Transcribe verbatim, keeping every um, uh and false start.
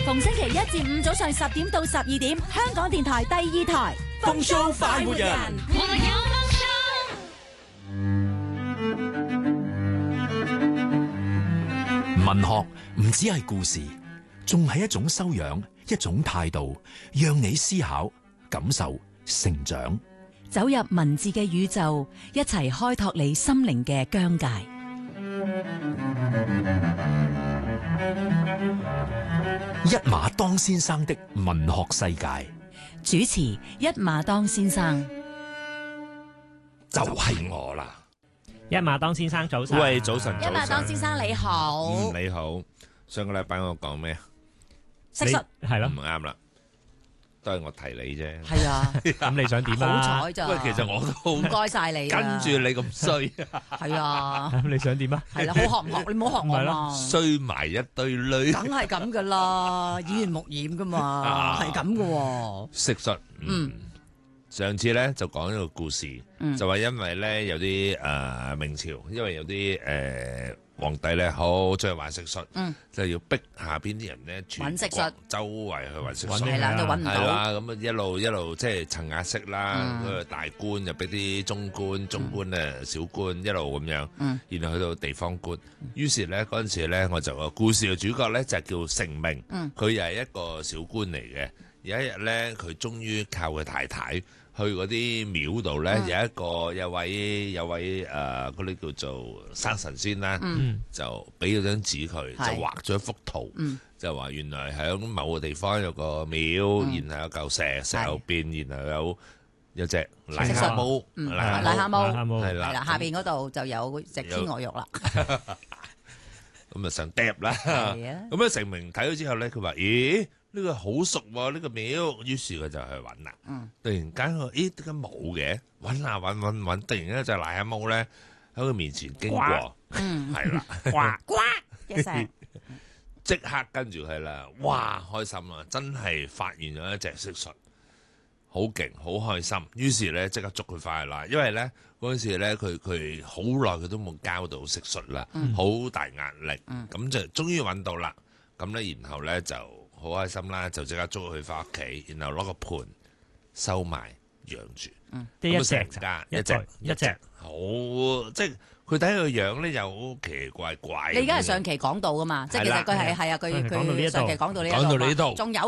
逢星期一至五早上十點到十二點，香港電台第二台風騷快活人， 我們有文學唔只係故事，仲係一種修養，一種態度，讓你思考、感受、成長。 走入文字嘅宇宙，一齊開拓你心靈嘅疆界。 一馬當先生的文學世界， 主持一馬當先生， 就係我啦。 一馬當先生早晨， 喂，早晨， 一馬當先生你好。 嗯，你好。上個禮拜我講咩啊？ 蟋蟀係咯， 唔啱啦，都係我提你啫。 係啊， 咁你想點啊？ 好彩咋？ 喂，其實我都好唔該晒你。 跟住你咁衰， 係啊， 咁你想點啊？ 係啦，好學唔學？你唔好學我嘛。 衰埋一堆女， 梗係咁噶啦，耳濡目染噶嘛，係咁噶。 蟋蟀，嗯。上次咧就講一個故事， 嗯、就話因為咧有啲誒、呃、明朝，因為有啲誒、呃、皇帝咧好中意玩蟋蟀，嗯、就要逼下邊啲人咧揾蟋蟀，周圍去揾蟋蟀， 係啦都揾唔到， 係啦咁啊一路一路即係層壓式啦，嗯、大官就逼啲中官，中官咧、嗯、小官一路咁樣，嗯、然後去到地方官，於是咧嗰陣時咧我就個故事嘅主角咧就叫成明，佢又係一個小官嚟嘅。有一日咧，佢終於靠佢太太去嗰啲廟度咧，嗯、有一個有位有位誒嗰啲叫做生神仙啦，嗯、就俾咗張紙佢，是就畫咗一幅圖，嗯、就話原來喺某個地方有個廟，嗯、然後有嚿石，石後邊是然後有有隻癩蛤蟆， 癩蛤蟆係啦， 下邊嗰度就有隻天鵝肉啦。 咁啊想嗒啦，咁啊成明睇咗之後咧，佢話：咦？呢個好熟喎，呢個廟，於是佢就去揾啦。嗯，突然間佢，咦，點解冇嘅？揾下揾揾揾，突然間就癩蛤蟆咧喺佢面前經過，嗯，係啦， 呱呱一聲， 即刻跟住佢啦，哇，開心啦，真係發現咗一隻蟋蟀，好勁，好開心。於是咧即刻捉佢翻去啦，因為咧嗰陣時咧佢佢好耐佢都冇交到蟋蟀啦，好、嗯、大壓力，咁、嗯、就終於揾到啦。咁咧然後咧就好開心啦，就即刻捉佢翻屋企，然後攞個盤收埋養住。 嗯，咁一隻家一隻一隻好，即係佢睇佢個樣咧又好奇怪怪。 你而家係上期講到噶嘛？即係其實佢係係啊，佢佢上期講到呢一度， 講到呢度， 仲有